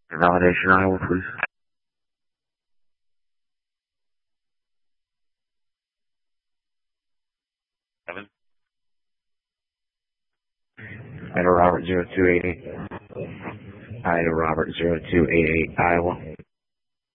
Validation, Iowa, please. Kevin? Ida Robert 0288. Ida Robert 0288, Iowa.